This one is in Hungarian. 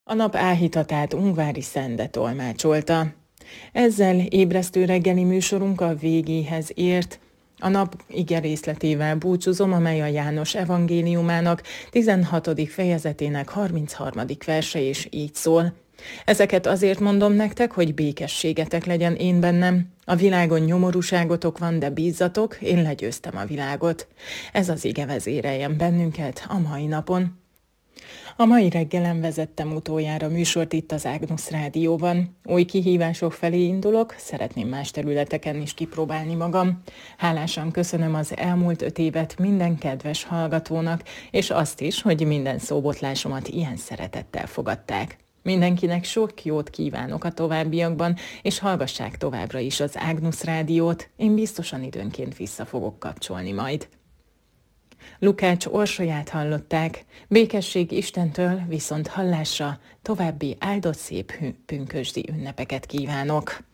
A nap áhítatát Ungvári Szende tolmácsolta. Ezzel ébresztő reggeli műsorunk a végéhez ért. A nap ige részletével búcsúzom, amely a János evangéliumának 16. fejezetének 33. verse, és így szól. Ezeket azért mondom nektek, hogy békességetek legyen én bennem. A világon nyomorúságotok van, de bízzatok, én legyőztem a világot. Ez az ige vezéreljen bennünket a mai napon. A mai reggelen vezettem utoljára műsort itt az Ágnusz Rádióban. Új kihívások felé indulok, szeretném más területeken is kipróbálni magam. Hálásan köszönöm az elmúlt 5 évet minden kedves hallgatónak, és azt is, hogy minden szóbotlásomat ilyen szeretettel fogadták. Mindenkinek sok jót kívánok a továbbiakban, és hallgassák továbbra is az Ágnusz Rádiót, én biztosan időnként vissza fogok kapcsolni majd. Lukács Orsolyát hallották, békesség Istentől, viszont hallásra további áldott szép pünkösdi ünnepeket kívánok!